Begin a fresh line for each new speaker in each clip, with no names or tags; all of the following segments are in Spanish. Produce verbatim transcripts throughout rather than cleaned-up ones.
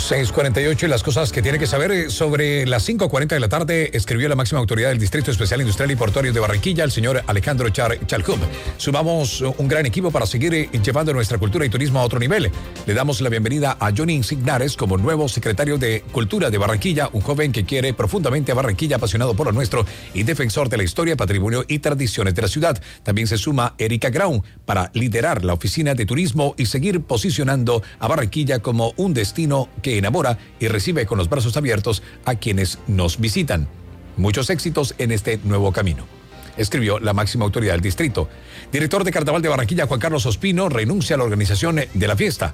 seis cuarenta y ocho y las cosas que tiene que saber sobre las cinco cuarenta de la tarde escribió la máxima autoridad del Distrito Especial Industrial y Portuario de Barranquilla, el señor Alejandro Char Chalhub. Sumamos un gran equipo para seguir llevando nuestra cultura y turismo a otro nivel. Le damos la bienvenida a Johnny Insignares como nuevo secretario de Cultura de Barranquilla, un joven que quiere profundamente a Barranquilla, apasionado por lo nuestro y defensor de la historia, patrimonio y tradiciones de la ciudad. También se suma Erika Grau para liderar la oficina de turismo y seguir posicionando a Barranquilla como un destino que enamora y recibe con los brazos abiertos a quienes nos visitan. Muchos éxitos en este nuevo camino, escribió la máxima autoridad del distrito. Director de Carnaval de Barranquilla, Juan Carlos Ospino, renuncia a la organización de la fiesta.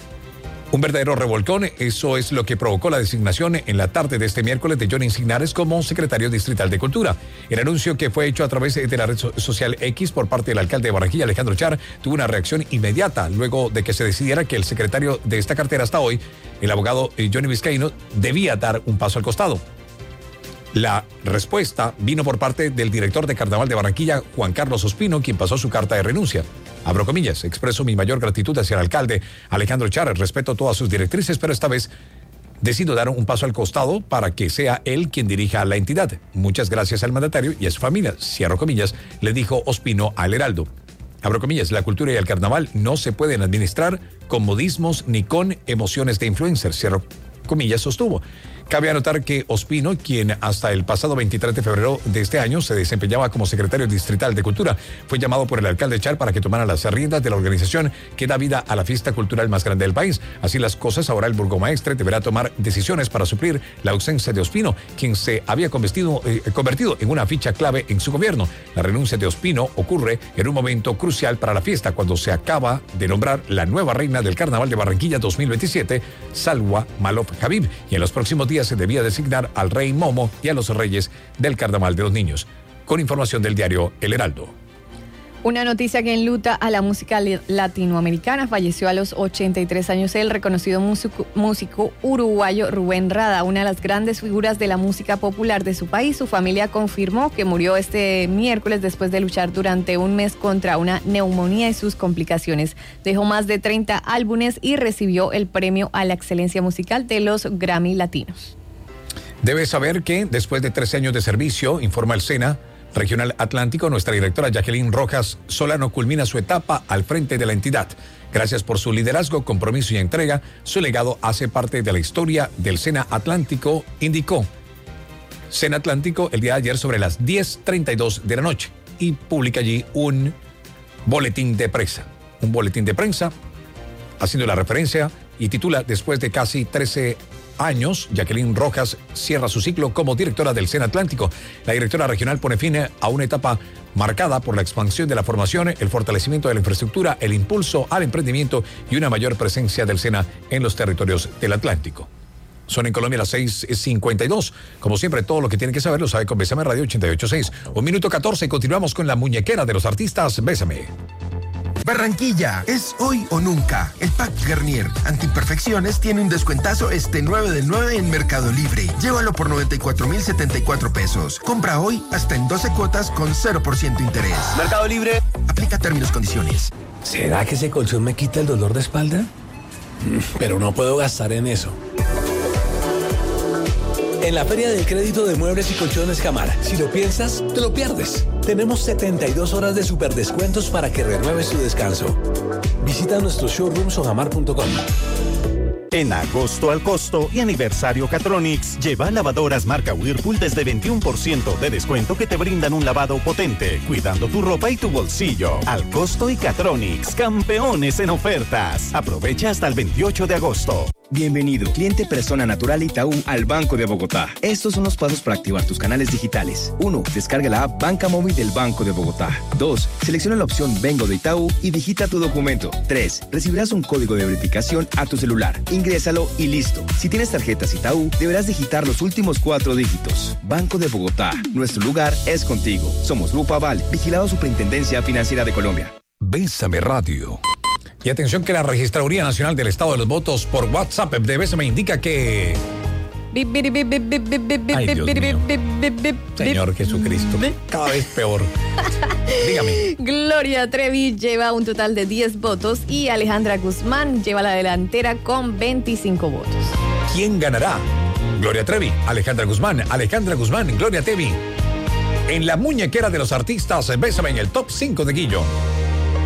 Un verdadero revolcón, eso es lo que provocó la designación en la tarde de este miércoles de Johnny Insignares como secretario distrital de Cultura. El anuncio, que fue hecho a través de la red social X por parte del alcalde de Barranquilla, Alejandro Char, tuvo una reacción inmediata luego de que se decidiera que el secretario de esta cartera hasta hoy, el abogado Johnny Vizcaíno, debía dar un paso al costado. La respuesta vino por parte del director de Carnaval de Barranquilla, Juan Carlos Ospino, quien pasó su carta de renuncia. Abro comillas, expreso mi mayor gratitud hacia el alcalde Alejandro Char, respeto todas sus directrices, pero esta vez decido dar un paso al costado para que sea él quien dirija la entidad. Muchas gracias al mandatario y a su familia, cierro comillas, le dijo Ospino al Heraldo. Abro comillas, la cultura y el carnaval no se pueden administrar con modismos ni con emociones de influencers, cierro comillas, sostuvo. Cabe anotar que Ospino, quien hasta el pasado veintitrés de febrero de este año se desempeñaba como secretario distrital de Cultura, fue llamado por el alcalde Char para que tomara las riendas de la organización que da vida a la fiesta cultural más grande del país. Así las cosas, ahora el burgomaestre deberá tomar decisiones para suplir la ausencia de Ospino, quien se había convertido, eh, convertido en una ficha clave en su gobierno. La renuncia de Ospino ocurre en un momento crucial para la fiesta, cuando se acaba de nombrar la nueva reina del Carnaval de Barranquilla dos mil veintisiete, Salwa Malof Habib, y en los próximos días se debía designar al rey Momo y a los reyes del Carnaval de los Niños. Con información del diario El Heraldo.
Una noticia que enluta a la música latinoamericana. Falleció a los ochenta y tres años el reconocido músico, músico uruguayo Rubén Rada, una de las grandes figuras de la música popular de su país. Su familia confirmó que murió este miércoles después de luchar durante un mes contra una neumonía y sus complicaciones. Dejó más de treinta álbumes y recibió el premio a la excelencia musical de los Grammy Latinos.
Debes saber que después de trece años de servicio, informa el SENA Regional Atlántico, nuestra directora Jacqueline Rojas Solano culmina su etapa al frente de la entidad. Gracias por su liderazgo, compromiso y entrega. Su legado hace parte de la historia del SENA Atlántico, indicó SENA Atlántico el día de ayer sobre las diez treinta y dos de la noche, y publica allí un boletín de prensa. Un boletín de prensa haciendo la referencia y titula: después de casi trece años, Jacqueline Rojas cierra su ciclo como directora del SENA Atlántico. La directora regional pone fin a una etapa marcada por la expansión de la formación, el fortalecimiento de la infraestructura, el impulso al emprendimiento y una mayor presencia del SENA en los territorios del Atlántico. Son en Colombia las seis cincuenta y dos. Como siempre, todo lo que tienen que saber lo sabe con Bésame Radio ochenta y ocho punto seis. Un minuto catorce y continuamos con la muñequera de los artistas. Bésame.
Barranquilla, es hoy o nunca. El Pack Garnier Antiimperfecciones tiene un descuentazo este nueve del nueve en Mercado Libre. Llévalo por noventa y cuatro mil setenta y cuatro pesos. Compra hoy hasta en doce cuotas con cero por ciento interés.
Mercado Libre.
Aplica términos y condiciones.
¿Será que ese colchón me quita el dolor de espalda? Pero no puedo gastar en eso. En la Feria del Crédito de Muebles y Colchones Jamar, si lo piensas, te lo pierdes. Tenemos setenta y dos horas de superdescuentos para que renueves tu descanso. Visita nuestros showrooms o jamar punto com.
En agosto al costo y aniversario Catronics, lleva lavadoras marca Whirlpool desde veintiuno por ciento de descuento que te brindan un lavado potente, cuidando tu ropa y tu bolsillo. Al costo y Catronics, campeones en ofertas. Aprovecha hasta el veintiocho de agosto.
Bienvenido, cliente persona natural Itaú al Banco de Bogotá. Estos son los pasos para activar tus canales digitales. uno. Descarga la app Banca Móvil del Banco de Bogotá. dos. Selecciona la opción Vengo de Itaú y digita tu documento. tres. Recibirás un código de verificación a tu celular. Ingrésalo y listo. Si tienes tarjetas Itaú, deberás digitar los últimos cuatro dígitos. Banco de Bogotá. Nuestro lugar es contigo. Somos Grupo Aval, vigilado Superintendencia Financiera de Colombia.
Bésame Radio. Y atención que la Registraduría Nacional del Estado de los Votos por WhatsApp de Bésame indica que... Ay, Dios mío. Señor Jesucristo, cada vez peor. Dígame.
Gloria Trevi lleva un total de diez votos y Alejandra Guzmán lleva la delantera con veinticinco votos.
¿Quién ganará? Gloria Trevi, Alejandra Guzmán, Alejandra Guzmán, Gloria Trevi. En la muñequera de los artistas, bésame en el top cinco de Guillo.